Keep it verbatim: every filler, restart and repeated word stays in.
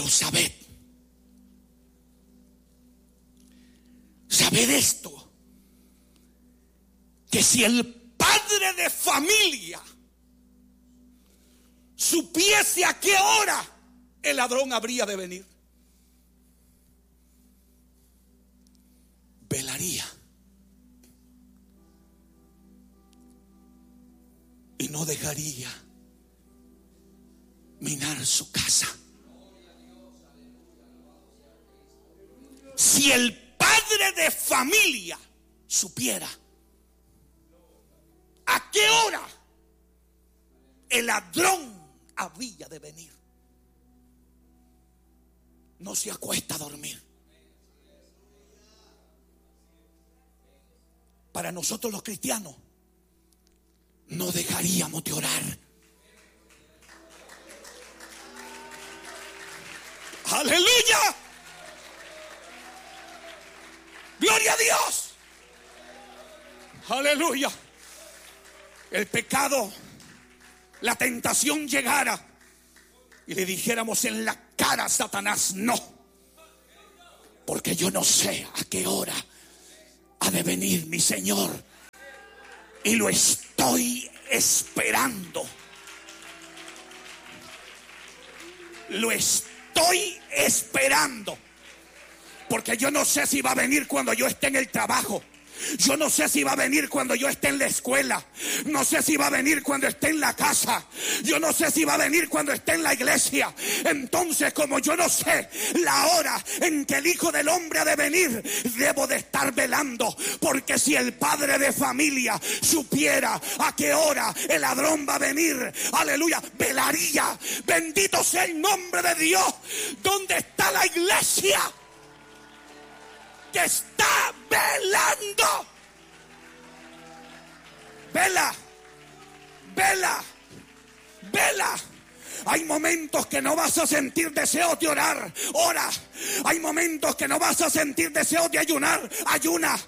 Pero sabed, sabed esto, que si el padre de familia supiese a qué hora el ladrón habría de venir, velaría y no dejaría minar su casa. Si el padre de familia supiera a qué hora el ladrón había de venir, no se acuesta a dormir. Para nosotros los cristianos, no dejaríamos de orar. ¡Aleluya! ¡Gloria a Dios! ¡Aleluya! El pecado, la tentación llegara y le dijéramos en la cara a Satanás: no, porque yo no sé a qué hora ha de venir mi Señor y lo estoy esperando. Lo estoy esperando. Porque yo no sé si va a venir cuando yo esté en el trabajo. Yo no sé si va a venir cuando yo esté en la escuela. No sé si va a venir cuando esté en la casa. Yo no sé si va a venir cuando esté en la iglesia. Entonces, como yo no sé la hora en que el Hijo del Hombre ha de venir, debo de estar velando. Porque si el padre de familia supiera a qué hora el ladrón va a venir, aleluya, velaría. Bendito sea el nombre de Dios. ¿Dónde está la iglesia que está velando? Vela, vela, vela. Hay momentos que no vas a sentir deseos de orar, ora. Hay momentos que no vas a sentir deseos de ayunar, ayuna.